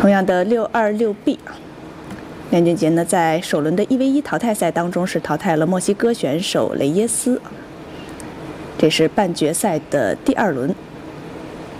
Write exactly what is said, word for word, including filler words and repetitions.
同样的六二六 B， 梁俊杰呢在首轮的一 v 一淘汰赛当中是淘汰了墨西哥选手雷耶斯，这是半决赛的第二轮。